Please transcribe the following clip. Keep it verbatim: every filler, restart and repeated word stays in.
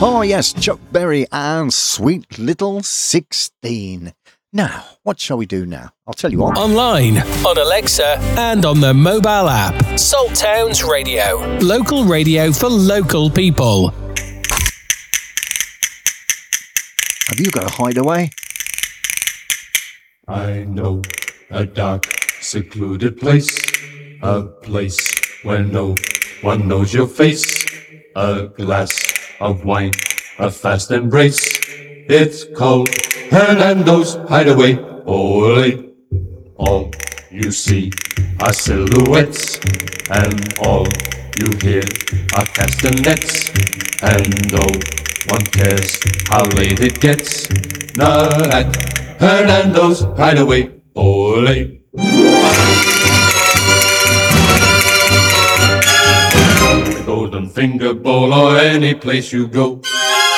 Oh yes, Chuck Berry and Sweet Little sixteen. Now, what shall we do now? I'll tell you what. Online, on Alexa, and on the mobile app. Salt Towns Radio. Local radio for local people. Have you got a hideaway? I know a dark, secluded place. A place where no one knows your face. A glass of wine, a fast embrace. It's called Hernando's Hideaway. Ole, all you see are silhouettes, and all you hear are castanets, and no one cares how late it gets. Not at Hernando's Hideaway. Ole. The Golden Finger Bowl or any place you go.